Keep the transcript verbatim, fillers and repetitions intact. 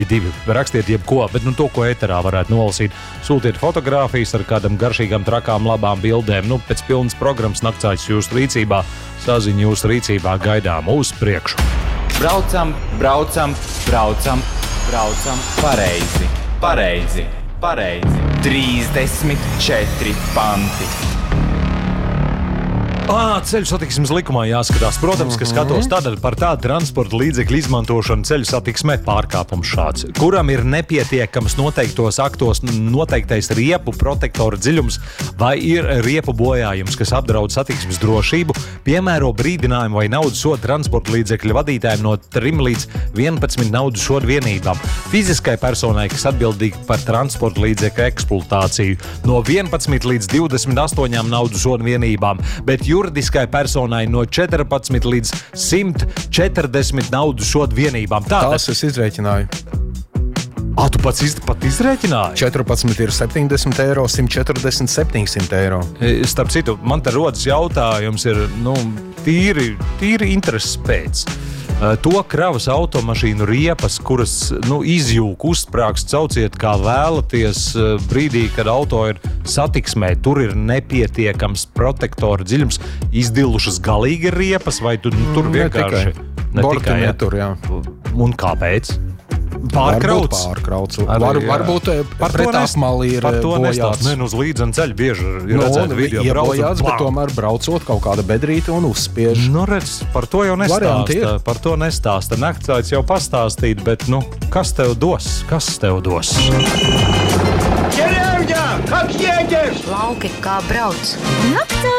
Divi. Rakstiet jebko, bet nu to, ko ēterā varētu nolasīt. Sūtiet fotogrāfijas ar kādam garšīgam, trakām, labām bildēm. Nu, pēc pilnas programmas naktsāķis jūsu rīcībā, saziņa jūsu rīcībā, gaidām uz priekšu. Braucam, braucam, braucam, braucam, pareizi, pareizi, pareizi. trīsdesmit četri panti. Ā, ceļu satiksmes likumā jāskatās. Protams, ka skatos tātad par tādu transporta līdzekļu izmantošanu ceļu satiksmē pārkāpums šāds, kuram ir nepietiekams noteiktos aktos noteiktais riepu protektora dziļums vai ir riepu bojājums, kas apdraud satiksmes drošību, piemēro brīdinājumu vai naudas sodu transporta līdzekļu vadītājiem no trim līdz vienpadsmit naudas sodu vienībām. Fiziskai personai, kas atbildīga par transporta līdzekļu eksploatāciju, no vienpadsmit līdz divdesmit astoņām naudas sodu vienībām, bet juridiskai personai no četrpadsmit līdz simt četrdesmit naudas sodu vienībām. Tātad... Tās es izrēķināju. Ā, tu pats iz, pat izrēķināji? četrpadsmit ir septiņdesmit eiro, simt četrdesmit septiņsimt eiro. Starp citu, man te rodas jautājums ir, nu, tīri, tīri intereses pēc. To kravas automašīnu riepas, kuras, nu, izjūk, uzsprāgst, sauciet kā vēlaties brīdī, kad auto ir satiksmē, tur ir nepietiekams protektora dziļums, izdilušas galīgi riepas, vai tu, nu, tur vienkārši... Ne tikai, ja? Netur, jā. Un kāpēc? Pārkrauts. Pārkrauts. Var, varbūt pretapmalī ir par to bojāts. Ne, nu uz līdzenu ceļu bieži ir no, redzēta video ja braucot. Bojāts, bet tomēr braucot kaut kāda bedrīte un uzspiež. Nu redz, par to jau nestāsta. Par to nestāsta. Naktsāķis jau pastāstīt, bet, nu, kas tev dos? Kas tev dos? Ķerēvģā, как едешь? Lauki kā brauc. Naktsāķis!